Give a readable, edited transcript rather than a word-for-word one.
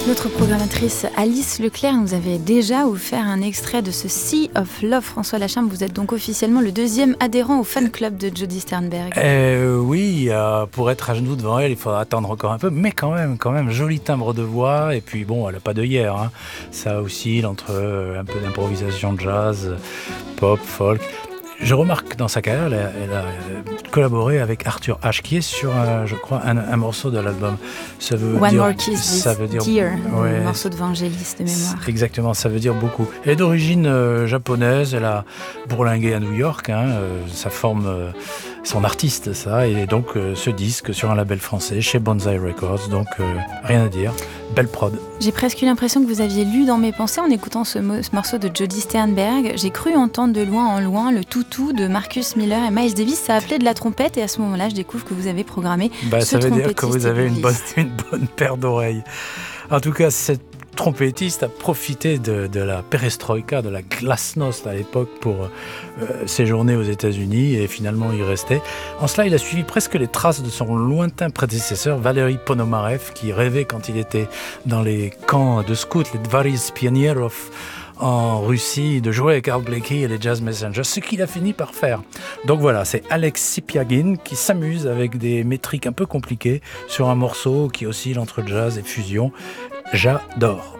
Notre programmatrice Alice Leclerc nous avait déjà offert un extrait de ce Sea of Love. François Lachambre, vous êtes donc officiellement le deuxième adhérent au fan club de Jody Sternberg. Oui, pour être à genoux devant elle, il faudra attendre encore un peu, mais quand même, joli timbre de voix, et puis bon, elle n'a pas d'œillère, hein. Ça oscille entre un peu d'improvisation jazz, pop, folk. Je remarque que dans sa carrière, elle a collaboré avec Arthur Ashe, qui est sur, je crois, un morceau de l'album. Ça veut One dire, More Kiss ça veut dire, Dear, ouais, un morceau de Vangelis de mémoire. Exactement, ça veut dire beaucoup. Elle est d'origine japonaise, elle a bourlingué à New York, ça forme son artiste, ça, et donc ce disque sur un label français, chez Banzai Records, donc rien à dire, belle prod. J'ai presque eu l'impression que vous aviez lu dans mes pensées en écoutant ce morceau de Jody Sternberg. J'ai cru entendre de loin en loin le toutou de Marcus Miller et Miles Davis. Ça appelait de la trompette et à ce moment-là, je découvre que vous avez programmé ce ça veut dire que vous avez une trompettiste. bonne paire d'oreilles. En tout cas, cette trompettiste a profité de la perestroïka, de la glasnost à l'époque pour séjourner aux États-Unis et finalement y rester. En cela, il a suivi presque les traces de son lointain prédécesseur, Valery Ponomarev, qui rêvait quand il était dans les camps de scouts, les Dvaris Pionierov, en Russie, de jouer avec Art Blakey et les Jazz Messengers, ce qu'il a fini par faire. Donc voilà, c'est Alex Sipiagin qui s'amuse avec des métriques un peu compliquées sur un morceau qui oscille entre jazz et fusion. J'adore.